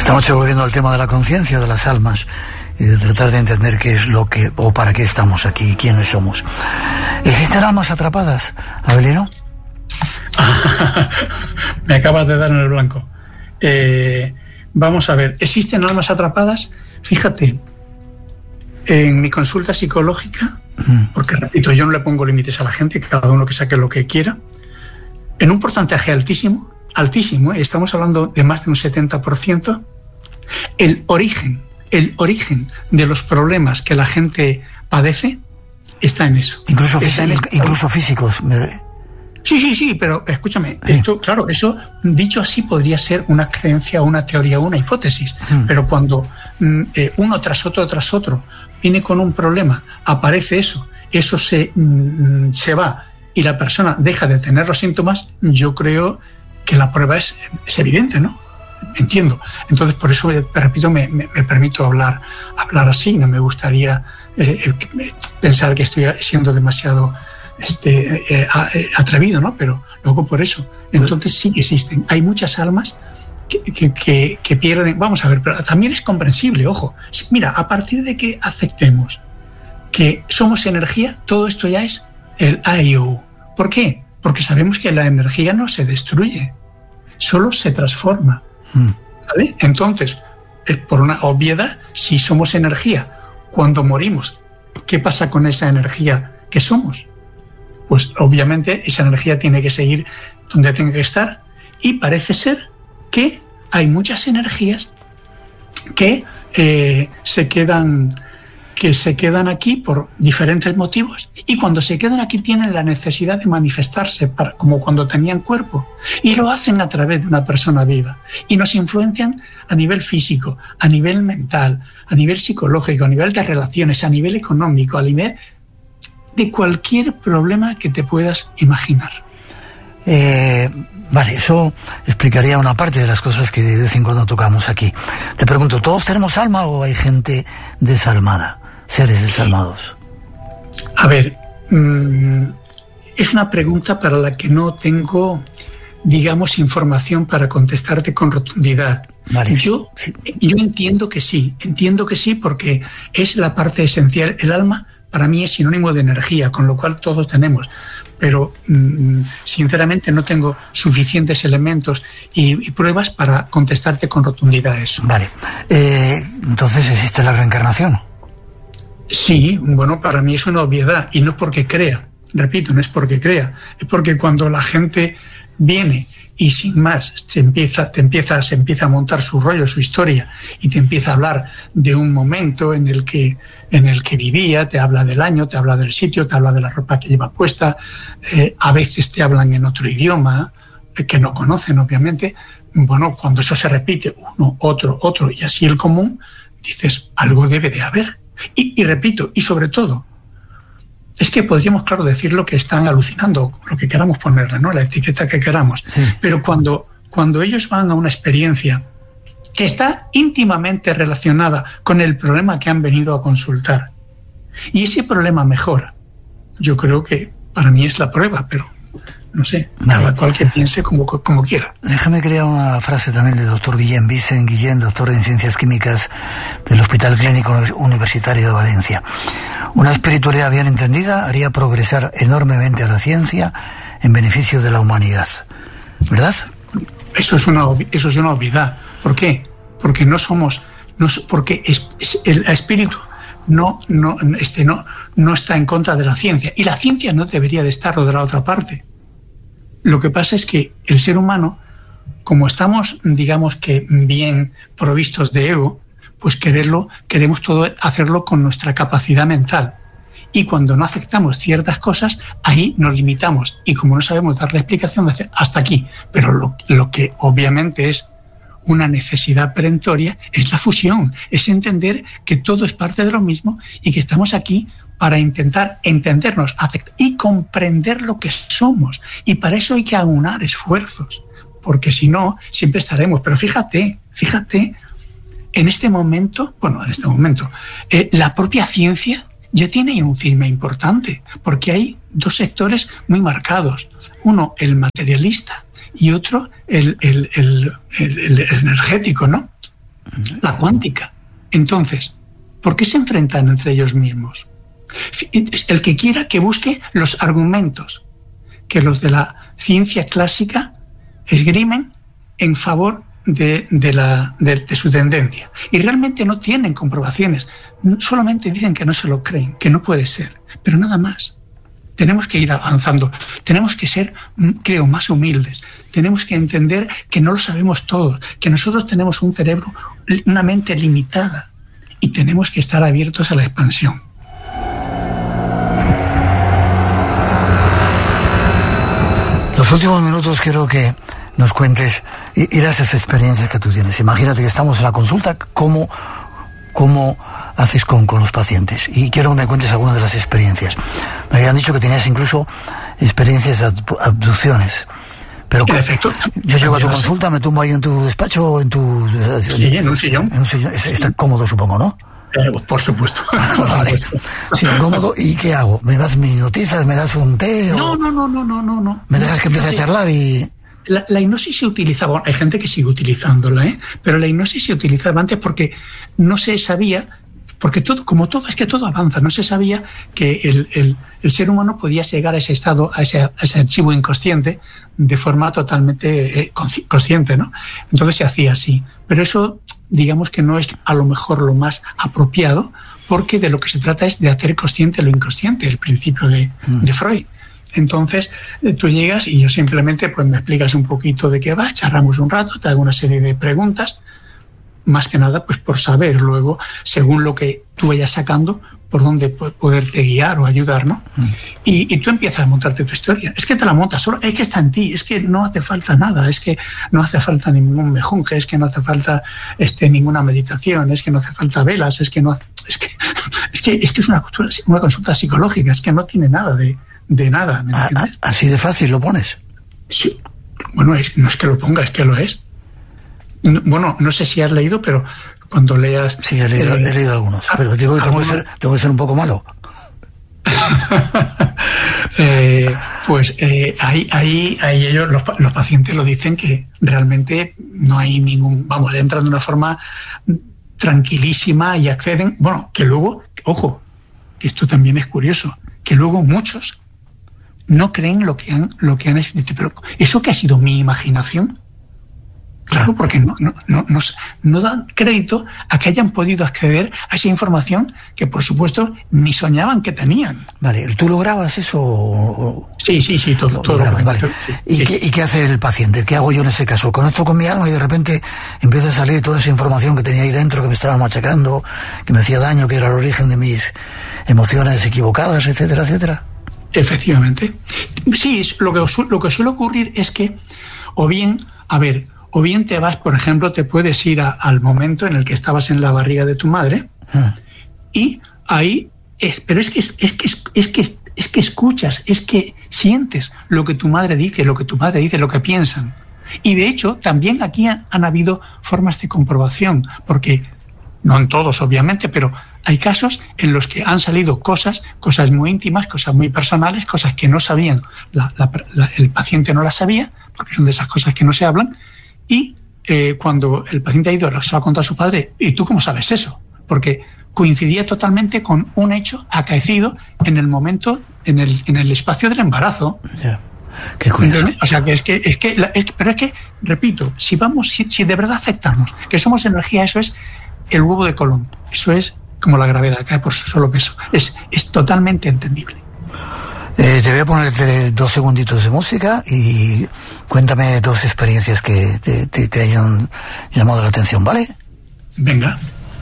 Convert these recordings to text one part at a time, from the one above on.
Esta noche volviendo al tema de la conciencia de las almas y de tratar de entender qué es lo que o para qué estamos aquí y quiénes somos. ¿Existen almas atrapadas, Avelino? Me acabas de dar en el blanco. Vamos a ver, ¿existen almas atrapadas? Fíjate, en mi consulta psicológica, porque repito, yo no le pongo límites a la gente, cada uno que saque lo que quiera, en un porcentaje altísimo, estamos hablando de más de un 70%, el origen de los problemas que la gente padece está en eso. Incluso físicos. Sí, pero escúchame, esto, claro, eso dicho así podría ser una creencia, una teoría, una hipótesis, pero cuando uno tras otro viene con un problema, aparece eso se va y la persona deja de tener los síntomas, yo creo que la prueba es evidente, ¿no? Entiendo. Entonces, por eso, repito, me permito hablar así. No me gustaría pensar que estoy siendo demasiado atrevido, ¿no? Pero luego por eso. Entonces sí que existen. Hay muchas almas que pierden. Vamos a ver, pero también es comprensible, ojo. Mira, a partir de que aceptemos que somos energía, todo esto ya es el AIO. ¿Por qué? Porque sabemos que la energía no se destruye, solo se transforma. ¿Vale? Entonces, por una obviedad, si somos energía, cuando morimos, ¿qué pasa con esa energía que somos? Pues obviamente esa energía tiene que seguir donde tenga que estar, y parece ser que hay muchas energías que se quedan aquí por diferentes motivos, y cuando se quedan aquí tienen la necesidad de manifestarse como cuando tenían cuerpo, y lo hacen a través de una persona viva y nos influencian a nivel físico, a nivel mental, a nivel psicológico, a nivel de relaciones, a nivel económico, a nivel de cualquier problema que te puedas imaginar. Vale, eso explicaría una parte de las cosas que de vez en cuando tocamos aquí. Te pregunto, ¿todos tenemos alma o hay gente desalmada? Seres desalmados. A ver, es una pregunta para la que no tengo, digamos, información para contestarte con rotundidad. Vale. Yo entiendo que sí porque es la parte esencial. El alma para mí es sinónimo de energía, con lo cual todos tenemos, pero sinceramente no tengo suficientes elementos y pruebas para contestarte con rotundidad eso. Vale, entonces ¿existe la reencarnación? Sí, bueno, para mí es una obviedad, y no porque crea, repito, no es porque crea, es porque cuando la gente viene y sin más se empieza a montar su rollo, su historia, y te empieza a hablar de un momento en el que vivía, te habla del año, te habla del sitio, te habla de la ropa que lleva puesta, a veces te hablan en otro idioma que no conocen, obviamente. Bueno, cuando eso se repite uno, otro, y así el común, dices, algo debe de haber. Y repito, y sobre todo, es que podríamos, claro, decir lo que están alucinando, lo que queramos ponerle, ¿no? La etiqueta que queramos. Sí. Pero cuando ellos van a una experiencia que está íntimamente relacionada con el problema que han venido a consultar, y ese problema mejora, yo creo que para mí es la prueba, pero no sé, cada cual que piense como quiera. Déjame crear una frase también del doctor Vicent Guillén, doctor en Ciencias Químicas del Hospital Clínico Universitario de Valencia. Una espiritualidad bien entendida haría progresar enormemente a la ciencia en beneficio de la humanidad, ¿verdad? Eso es una obviedad. ¿Por qué? Porque porque el espíritu no está en contra de la ciencia, y la ciencia no debería de estar de la otra parte. Lo que pasa es que el ser humano, como estamos, digamos que bien provistos de ego, pues queremos todo hacerlo con nuestra capacidad mental. Y cuando no aceptamos ciertas cosas, ahí nos limitamos. Y como no sabemos dar la explicación, de hasta aquí. Pero lo que obviamente es una necesidad perentoria es la fusión, es entender que todo es parte de lo mismo y que estamos aquí para intentar entendernos y comprender lo que somos. Y para eso hay que aunar esfuerzos, porque si no, siempre estaremos. Pero fíjate, en este momento, la propia ciencia ya tiene un firme importante, porque hay dos sectores muy marcados. Uno, el materialista, y otro, el energético, ¿no? la cuántica. Entonces, ¿por qué se enfrentan entre ellos mismos? El que quiera que busque los argumentos que los de la ciencia clásica esgrimen en favor de su tendencia. Y realmente no tienen comprobaciones, solamente dicen que no se lo creen, que no puede ser, pero nada más. Tenemos que ir avanzando, tenemos que ser, creo, más humildes, tenemos que entender que no lo sabemos todo, que nosotros tenemos un cerebro, una mente limitada, y tenemos que estar abiertos a la expansión. Los últimos minutos quiero que nos cuentes ir a esas experiencias que tú tienes. Imagínate que estamos en la consulta, ¿cómo haces con los pacientes? Y quiero que me cuentes algunas de las experiencias. Me habían dicho que tenías incluso experiencias de abducciones. Pero yo llego a tu consulta, me tumbo ahí en tu despacho o en tu... Sí, en un sillón. En un sillón. Está cómodo, supongo, ¿no? Por supuesto. Vale. Sí, cómodo. ¿Y qué hago? ¿Me das mis noticias? ¿Me das un té? No. ¿Me dejas que empiece a charlar y...? La hipnosis se utilizaba, hay gente que sigue utilizándola, pero la hipnosis se utilizaba antes porque no se sabía, porque todo avanza, no se sabía que el ser humano podía llegar a ese estado, a ese archivo inconsciente de forma totalmente consciente, ¿no? Entonces se hacía así. Pero eso, digamos que no es a lo mejor lo más apropiado, porque de lo que se trata es de hacer consciente lo inconsciente, el principio de Freud. Entonces, tú llegas y yo simplemente pues me explicas un poquito de qué va, charramos un rato, te hago una serie de preguntas, más que nada pues por saber luego, según lo que tú vayas sacando, por dónde poderte guiar o ayudar, ¿no? Y tú empiezas a montarte tu historia. Es que te la montas, solo es que está en ti, es que no hace falta nada, es que no hace falta ningún mejunje, es que no hace falta ninguna meditación, es que no hace falta velas, es que es una consulta psicológica, es que no tiene nada de nada, ¿me entiendes? Así de fácil lo pones. Sí. Bueno, no es que lo ponga, es que lo es. Bueno, no sé si has leído, pero cuando leas... Sí, he leído algunos, pero digo que tengo que ser un poco malo. Ahí ellos, los pacientes lo dicen que realmente no hay ningún... Vamos, entran de una forma tranquilísima y acceden... Bueno, que luego, ojo, que esto también es curioso, que luego muchos no creen lo que han escrito. Pero ¿eso que ha sido mi imaginación? Claro, porque no dan crédito a que hayan podido acceder a esa información que, por supuesto, ni soñaban que tenían. Vale, ¿tú lo grabas eso? Sí, todo grabas, vale. ¿Y qué hace el paciente? ¿Qué hago yo en ese caso? Conecto con mi alma y de repente empieza a salir toda esa información que tenía ahí dentro, que me estaba machacando, que me hacía daño, que era el origen de mis emociones equivocadas, etcétera, etcétera. Efectivamente. Sí, lo que suele ocurrir es que, o bien te vas, por ejemplo, te puedes ir al momento en el que estabas en la barriga de tu madre, y ahí pero es que escuchas, es que sientes lo que tu madre dice, lo que tu padre dice, lo que piensan. Y de hecho, también aquí han habido formas de comprobación, porque no en todos, obviamente, pero hay casos en los que han salido cosas muy íntimas, cosas muy personales, cosas que no sabían, el paciente no las sabía, porque son de esas cosas que no se hablan, y cuando el paciente ha ido, se lo ha contado a su padre, ¿y tú cómo sabes eso? Porque coincidía totalmente con un hecho acaecido en el momento, en el espacio del embarazo. Yeah. Qué curioso. O sea, pero es que, repito, si de verdad aceptamos que somos energía, eso es el huevo de Colón, eso es como la gravedad, cae por su solo peso, es totalmente entendible. Te voy a poner 2 segunditos de música y cuéntame 2 experiencias que te hayan llamado la atención, ¿vale? Venga.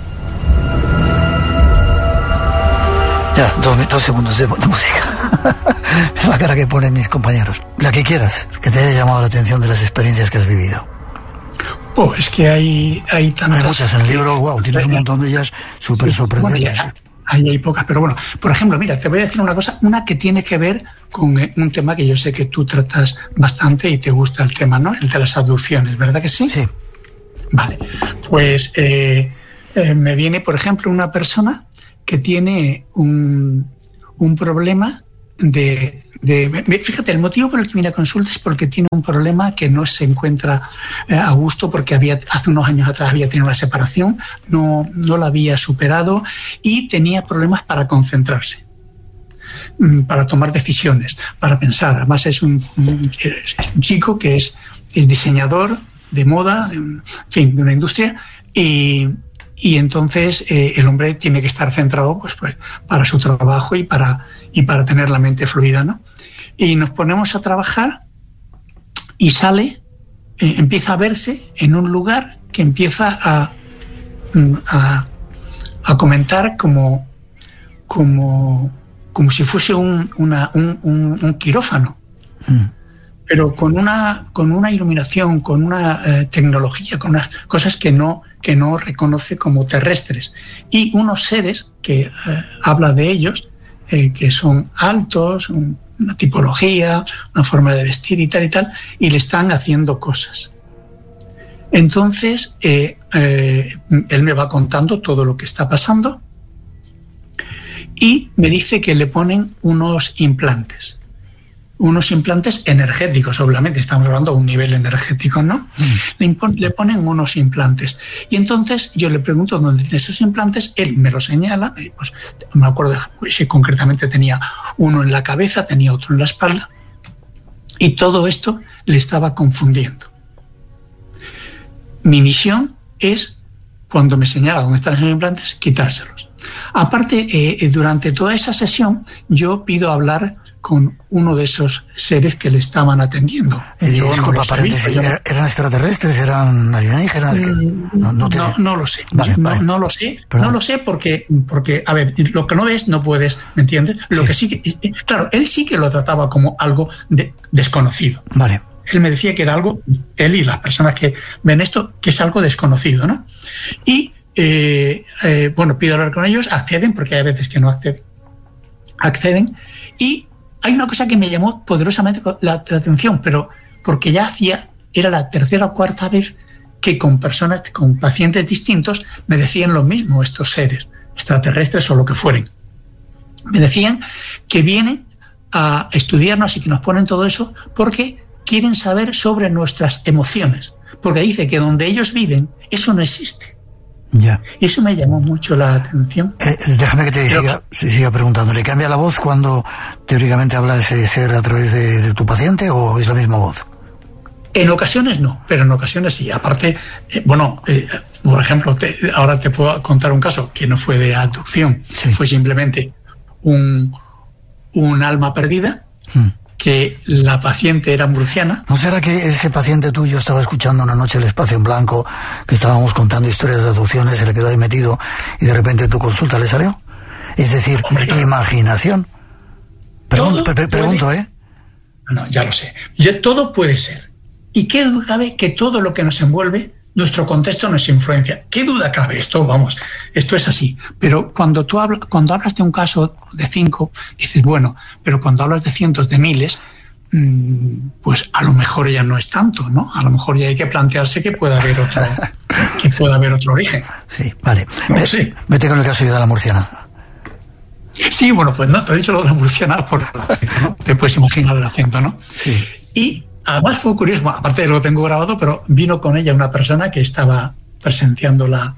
Ya, 2 segundos de música. Es la cara que ponen mis compañeros. La que quieras, que te haya llamado la atención de las experiencias que has vivido. Pues es que hay tantas... Hay muchas en el libro, wow, tienes un montón de ellas súper sorprendentes. Bueno, hay pocas, pero bueno, por ejemplo, mira, te voy a decir una cosa, una que tiene que ver con un tema que yo sé que tú tratas bastante y te gusta el tema, ¿no? El de las abducciones, ¿verdad que sí? Sí. Vale, pues me viene, por ejemplo, una persona que tiene un problema de Fíjate, el motivo por el que viene a consulta es porque tiene un problema que no se encuentra a gusto, porque hace unos años atrás había tenido una separación, no la había superado y tenía problemas para concentrarse, para tomar decisiones, para pensar. Además es un chico que es diseñador de moda, en fin, de una industria, y entonces el hombre tiene que estar centrado pues para su trabajo y para tener la mente fluida, ¿no? Y nos ponemos a trabajar y sale, empieza a verse en un lugar que empieza a comentar como si fuese un quirófano. Pero con una iluminación, con una tecnología, con unas cosas que no reconoce como terrestres. Y unos seres que habla de ellos, que son altos, una tipología, una forma de vestir y tal, y le están haciendo cosas. Entonces, él me va contando todo lo que está pasando y me dice que le ponen unos implantes energéticos, obviamente, estamos hablando de un nivel energético, ¿no? Le ponen unos implantes. Y entonces yo le pregunto dónde tiene esos implantes, él me lo señala, pues me acuerdo si concretamente tenía uno en la cabeza, tenía otro en la espalda, y todo esto le estaba confundiendo. Mi misión es, cuando me señala dónde están esos implantes, quitárselos. Aparte, durante toda esa sesión, yo pido hablar con uno de esos seres que le estaban atendiendo. Disculpa, paréntesis, ¿eran extraterrestres? ¿Eran alienígenas? No lo sé. Vale. No lo sé. Perdón. No lo sé porque, a ver, lo que no ves no puedes, ¿me entiendes? Lo que sí que, claro, él sí que lo trataba como algo desconocido. Vale. Él me decía que era algo, él y las personas que ven esto, que es algo desconocido, ¿no? Y, pido hablar con ellos, acceden, porque hay veces que no acceden, y hay una cosa que me llamó poderosamente la atención, pero porque era la tercera o cuarta vez que con pacientes distintos me decían lo mismo estos seres, extraterrestres o lo que fueren. Me decían que vienen a estudiarnos y que nos ponen todo eso porque quieren saber sobre nuestras emociones, porque dice que donde ellos viven eso no existe. Ya. Y eso me llamó mucho la atención. Déjame que te siga preguntando. ¿Le cambia la voz cuando teóricamente habla de ese ser a través de tu paciente o es la misma voz? En ocasiones no, pero en ocasiones sí. Aparte, por ejemplo, ahora te puedo contar un caso que no fue de abducción, sí. Fue simplemente un alma perdida. Que la paciente era murciana. ¿No será que ese paciente tuyo estaba escuchando una noche El Espacio en Blanco, que estábamos contando historias de abducciones, se le quedó ahí metido y de repente tu consulta le salió? Es decir, imaginación. Pregunto, ¿eh? No, ya lo sé. Todo puede ser. ¿Y qué duda cabe que todo lo que nos envuelve, nuestro contexto nos influencia? ¿Qué duda cabe? Esto es así. Pero cuando hablas de un caso de 5, dices, bueno, pero cuando hablas de cientos de miles, pues a lo mejor ya no es tanto, ¿no? A lo mejor ya hay que plantearse que pueda haber otro origen. Sí, vale. No sé. Vete con el caso de la murciana. Sí, bueno, pues no, te he dicho lo de la murciana por el acento, ¿no? Te puedes imaginar el acento, ¿no? Sí. Y además fue curioso, aparte de lo tengo grabado, pero vino con ella una persona que estaba presenciando la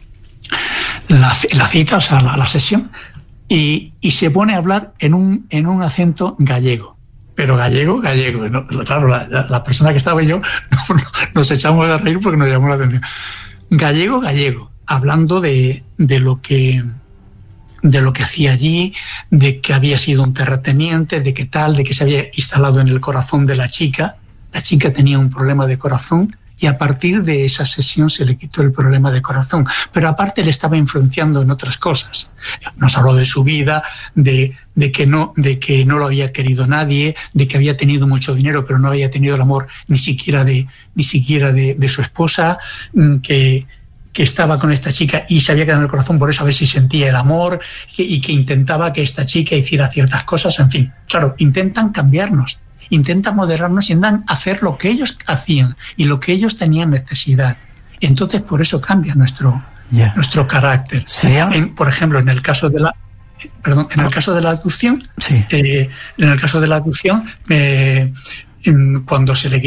cita, o sea, la sesión, y se pone a hablar en un acento gallego. Pero gallego. No, claro, la persona que estaba y yo nos echamos a reír porque nos llamó la atención. Gallego, hablando de lo que hacía allí, de que había sido un terrateniente, de que se había instalado en el corazón de la chica. La chica tenía un problema de corazón y a partir de esa sesión se le quitó el problema de corazón. Pero aparte le estaba influenciando en otras cosas. Nos habló de su vida, de que no lo había querido nadie, de que había tenido mucho dinero pero no había tenido el amor ni siquiera de su esposa, que estaba con esta chica y se había quedado en el corazón por eso, a ver si sentía el amor, y que intentaba que esta chica hiciera ciertas cosas, en fin. Claro, intentan cambiarnos, intentan moderarnos y intentan hacer lo que ellos hacían y lo que ellos tenían necesidad. Entonces, por eso cambia nuestro carácter. ¿Sería? Por ejemplo, en el caso de en el caso de la aducción, sí. cuando se le